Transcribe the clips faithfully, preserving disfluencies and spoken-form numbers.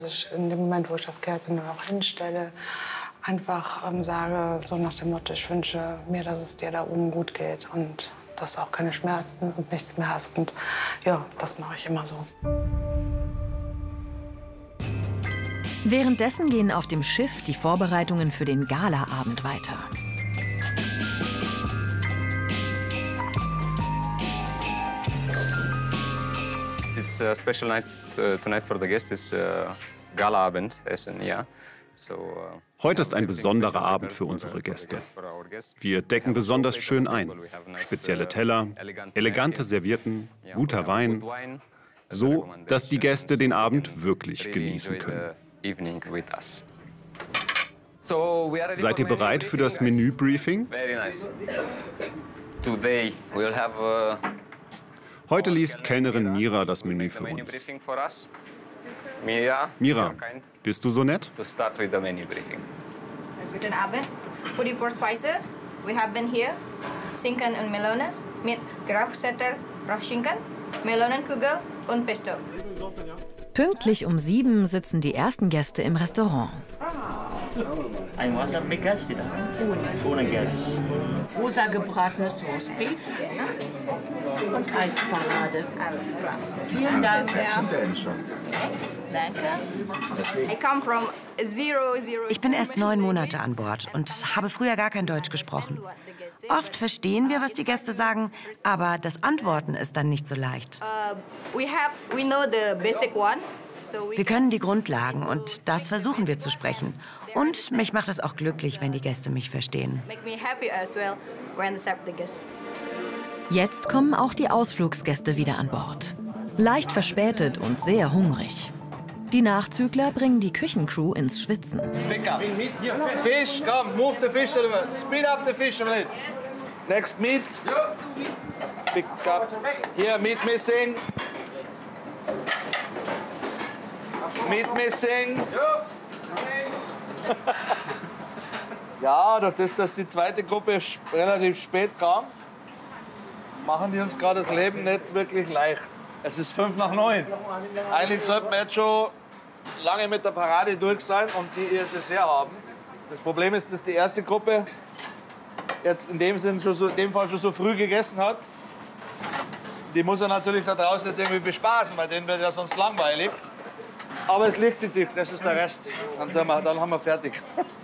Dass ich in dem Moment, wo ich das Kerzen dann auch hinstelle, einfach ähm, sage, so nach dem Motto, ich wünsche mir, dass es dir da oben gut geht und dass du auch keine Schmerzen und nichts mehr hast. Und ja, das mache ich immer so. Währenddessen gehen auf dem Schiff die Vorbereitungen für den Galaabend weiter. It's a special night uh, tonight for the guests. It's uh, Galaabend Essen, yeah. So, uh, Heute ist ein besonderer Abend für unsere Gäste. Wir decken besonders schön ein. Spezielle Teller, elegante Servietten, guter Wein, so, dass die Gäste den Abend wirklich genießen können. Seid ihr bereit für das Menü-Briefing? Heute liest Kellnerin Mira das Menü für uns. Mira, bist du so nett? Guten Abend. Für die Vorspeise, wir haben hier Schinken und Melone mit Grauchsetter, Rauchschinken, Melonenkugel und Pesto. Pünktlich um sieben sitzen die ersten Gäste im Restaurant. Ein Wasser mit Gas, die da? Ohne Gas. Rosa gebratenes Roastbeef und Eisparade. Alles klar. Vielen Dank. Danke. I come from zero, zero. Ich bin erst neun Monate an Bord und habe früher gar kein Deutsch gesprochen. Oft verstehen wir, was die Gäste sagen, aber das Antworten ist dann nicht so leicht. Uh, we have, we know the basic one. So we Wir können die Grundlagen und das versuchen wir zu sprechen. Und mich macht es auch glücklich, wenn die Gäste mich verstehen. make me happy as well when accept the guests. Jetzt kommen auch die Ausflugsgäste wieder an Bord. Leicht verspätet und sehr hungrig. Die Nachzügler bringen die Küchencrew ins Schwitzen. Pick up. Fish, come, move the fish a little bit. Speed up the fish a little. Next meat. Pick up. Here, meat missing. Meat missing. Ja, durch das, dass die zweite Gruppe relativ spät kam, machen die uns gerade das Leben nicht wirklich leicht. Es ist fünf nach neun. Eigentlich sollten wir jetzt schon lange mit der Parade durch sein und die ihr Dessert haben. Das Problem ist, dass die erste Gruppe jetzt in dem, Sinn schon so, in dem Fall schon so früh gegessen hat. Die muss er natürlich da draußen jetzt irgendwie bespaßen, weil denen wird ja sonst langweilig. Aber es lichtet sich, das ist der Rest. Dann, sind wir, dann haben wir fertig.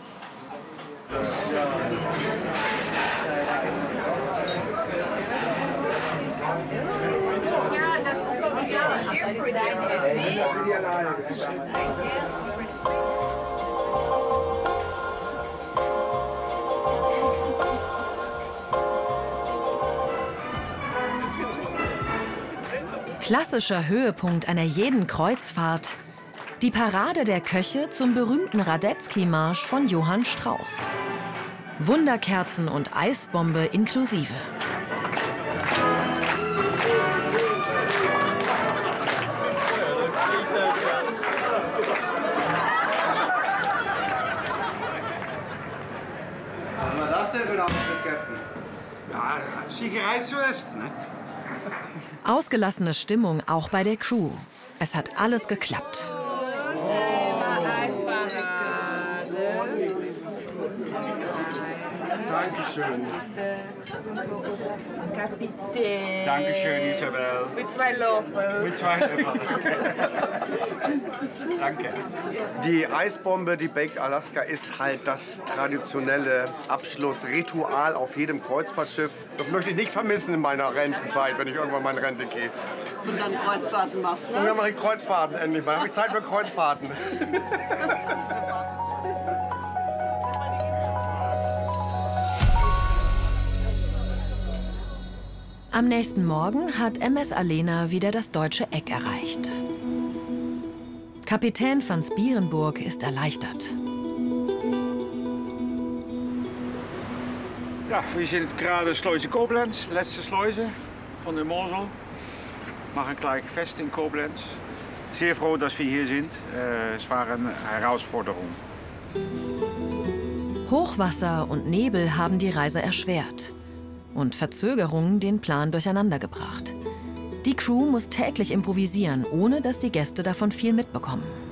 Klassischer Höhepunkt einer jeden Kreuzfahrt. Die Parade der Köche zum berühmten Radetzky-Marsch von Johann Strauss. Wunderkerzen und Eisbombe inklusive. Was war das denn für ein Abend, Captain? Ja, Schickerei zuerst, ne? Ausgelassene Stimmung auch bei der Crew. Es hat alles geklappt. Dankeschön. Kapitän. Dankeschön, Isabel. Mit zwei Löffeln. Mit zwei Löffeln. Danke. Die Eisbombe, die Baked Alaska, ist halt das traditionelle Abschlussritual auf jedem Kreuzfahrtschiff. Das möchte ich nicht vermissen in meiner Rentenzeit, wenn ich irgendwann mal in Rente gehe. Und dann Kreuzfahrten machst, ne? Und dann mache ich Kreuzfahrten endlich mal. Dann habe ich Zeit für Kreuzfahrten. Am nächsten Morgen hat M S Alena wieder das deutsche Eck erreicht. Kapitän van Spierenburg ist erleichtert. Ja, wir sind gerade Schleuse Koblenz, letzte Schleuse von der Mosel. Machen gleich fest in Koblenz. Sehr froh, dass wir hier sind. Es war eine Herausforderung. Hochwasser und Nebel haben die Reise erschwert und Verzögerungen den Plan durcheinandergebracht. Die Crew muss täglich improvisieren, ohne dass die Gäste davon viel mitbekommen.